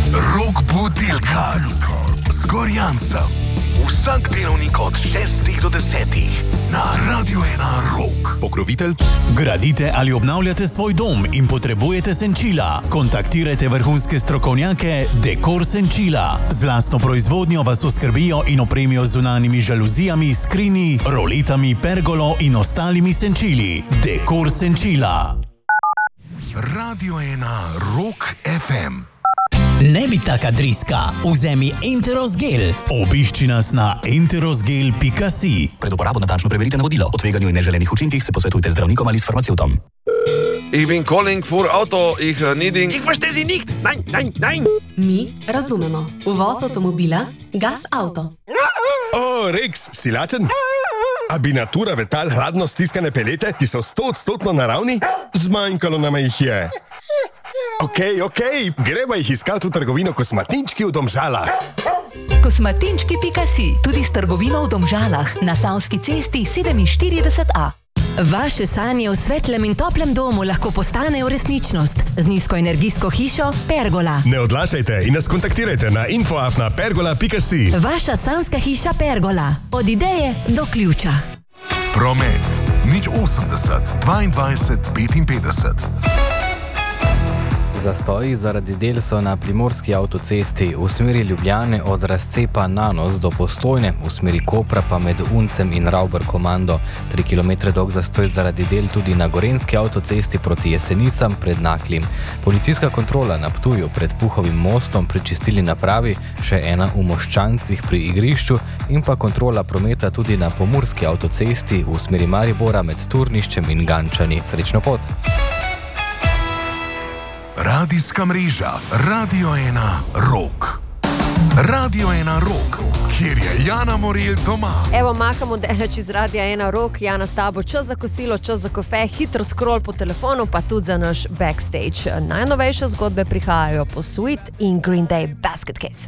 Rok Budilka z Gorjancem. Vsak delovnik od 6 do 10 na Radio 1 Rok. Pokrovitelj? Gradite ali obnavljate svoj dom in potrebujete senčila? Kontaktirajte vrhunske strokovnjake Dekor Senčila. Z lastno proizvodnjo vas oskrbijo in opremijo z zunanjimi žaluzijami, skrini, roletami, pergolo in ostalimi senčili. Dekor Senčila. Radio 1 Rok FM. Ne bi taka driska, vzemi Enteros Gel. Obišči nas na enterosgel.si. Pred uporabo natančno preverite navodila. O tveganju in neželenih učinkih se posvetujte z zdravnikom ali s farmacevtom. Ich bin calling for Auto, ich needing... Ich verstehe Sie nicht! Nein, nein, nein! Mi razumemo. Uvoz avtomobila, Gas Auto. Rex, si lačen? A bi Natura Vetal hladno stiskane pelete, ki so 100% naravni? Zmanjkalo nam jih je. Okej, gremo jih iskati v trgovino Kosmatinčki v Domžalah. Kosmatinčki.si, tudi s trgovino v Domžalah, na Savski cesti 47A. Vaše sanje v svetlem in toplem domu lahko postanejo resničnost z nizkoenergijsko hišo Pergola. Ne odlašajte in nas kontaktirajte na info@pergola.si. Vaša sanjska hiša Pergola. Od ideje do ključa. Promet 080 22 55. Zastoji zaradi del so na primorski avtocesti v smeri Ljubljane od razcepa Nanos do Postojne, v smeri Kopra pa med Uncem in Ravber Komando. 3 km dolg zastoj zaradi del tudi na gorenski avtocesti proti Jesenicam pred Naklim. Policijska kontrola na Ptuju pred Puhovim mostom pri čistili napravi, še ena v Moščancih pri igrišču in pa kontrola prometa tudi na pomurski avtocesti v smeri Maribora med Turniščem in Gančani. Srečno pot! Radijska mreža Radio 1 Rok. Radio 1 Rok, kjer je Jana Morel doma. Evo, mahamo deleč iz Radia 1 Rok. Jana, s tabo čas za kosilo, čas za kofe, hitro scroll po telefonu, pa tudi za naš backstage. Najnovejše zgodbe prihajajo po Sweet in Green Day Basket Case.